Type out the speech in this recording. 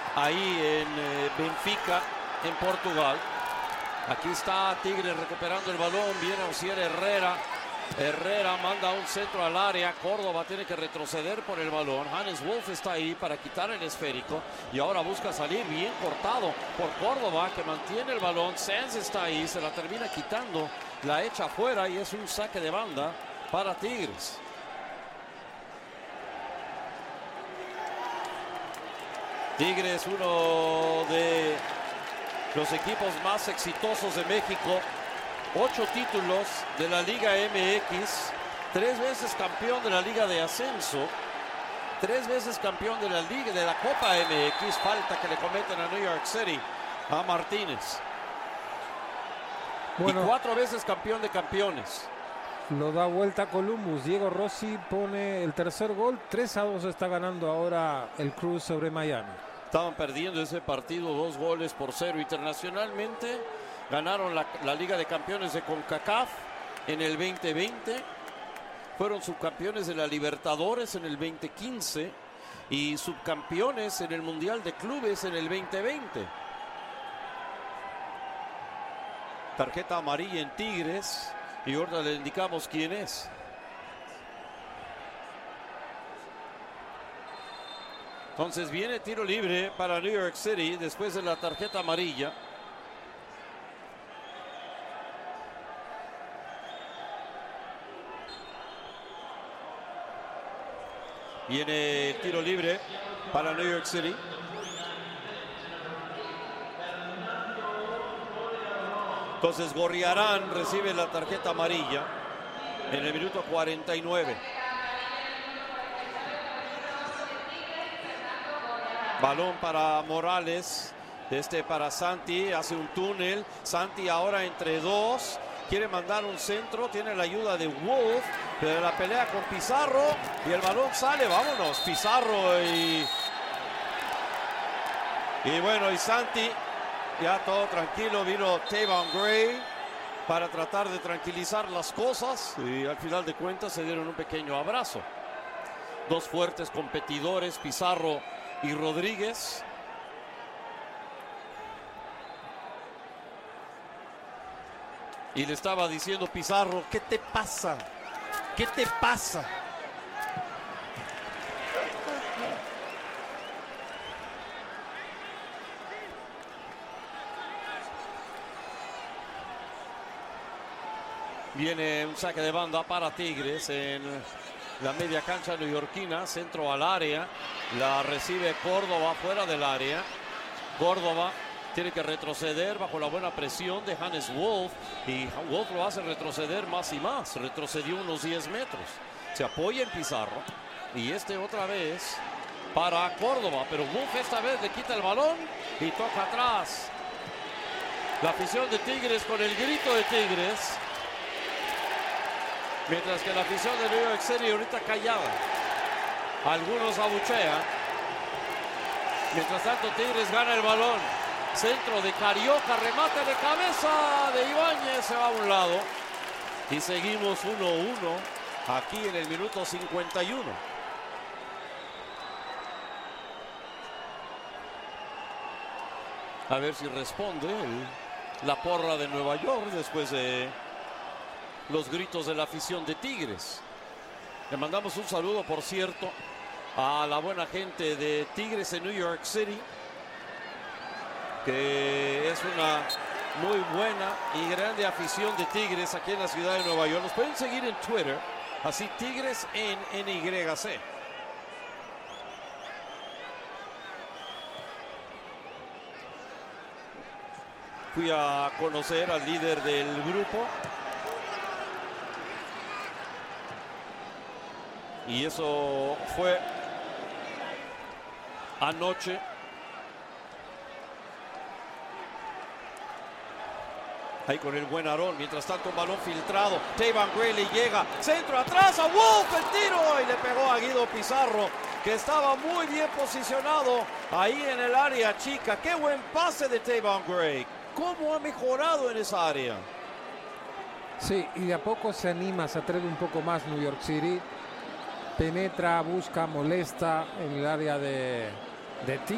ahí en Benfica, en Portugal. Aquí está Tigres recuperando el balón, viene Osier Herrera. Herrera manda un centro al área, Córdoba tiene que retroceder por el balón. Hannes Wolf está ahí para quitar el esférico y ahora busca salir bien cortado por Córdoba, que mantiene el balón. Sanz está ahí, se la termina quitando, la echa afuera y es un saque de banda para Tigres. Tigres, uno de los equipos más exitosos de México. 8 títulos de la Liga MX, 3 veces campeón de la Liga de Ascenso, 3 veces campeón de la Liga de la Copa MX. Falta que le cometen a New York City a Martínez. Bueno, y 4 veces campeón de campeones. Lo da vuelta Columbus. Diego Rossi pone el tercer gol. 3-2 está ganando ahora el Cruz sobre Miami. Estaban perdiendo ese partido 2-0 internacionalmente. Ganaron la Liga de Campeones de CONCACAF en el 2020. Fueron subcampeones de la Libertadores en el 2015 y subcampeones en el Mundial de Clubes en el 2020. Tarjeta amarilla en Tigres y ahora le indicamos quién es. Entonces viene tiro libre para New York City después de la tarjeta amarilla. Viene tiro libre para New York City. Entonces Gorriarán recibe la tarjeta amarilla en el minuto 49. Balón para Morales. Para Santi. Hace un túnel. Santi ahora entre dos. Quiere mandar un centro, tiene la ayuda de Wolf, pero la pelea con Pizarro y el balón sale, vámonos, Pizarro y bueno, y Santi, ya todo tranquilo, vino Tavon Gray para tratar de tranquilizar las cosas y al final de cuentas se dieron un pequeño abrazo. Dos fuertes competidores, Pizarro y Rodríguez. Y le estaba diciendo Pizarro, ¿qué te pasa? ¿Qué te pasa? Viene un saque de banda para Tigres en la media cancha neoyorquina, centro al área. La recibe Córdoba fuera del área. Córdoba tiene que retroceder bajo la buena presión de Hannes Wolf y Wolf lo hace retroceder más y más. Retrocedió unos 10 metros. Se apoya en Pizarro y otra vez para Córdoba, pero Wolf esta vez le quita el balón y toca atrás. La afición de Tigres con el grito de Tigres, mientras que la afición de New York City ahorita callada. Algunos abuchean. Mientras tanto Tigres gana el balón. Centro de Carioca, remate de cabeza de Ibáñez, se va a un lado. Y seguimos 1-1 aquí en el minuto 51. A ver si responde la porra de Nueva York después de los gritos de la afición de Tigres. Le mandamos un saludo, por cierto, a la buena gente de Tigres en New York City, que es una muy buena y grande afición de Tigres aquí en la ciudad de Nueva York. Nos pueden seguir en Twitter, así Tigres en NYC. Fui a conocer al líder del grupo y eso fue anoche. Ahí con el buen Aarón. Mientras tanto, un balón filtrado. Tavon Gray le llega. Centro atrás a Wolf. El tiro. Y le pegó a Guido Pizarro, que estaba muy bien posicionado ahí en el área chica. Qué buen pase de Tavon Gray. ¿Cómo ha mejorado en esa área? Sí, y de a poco se anima, se atreve un poco más New York City. Penetra, busca, molesta en el área de Tigres.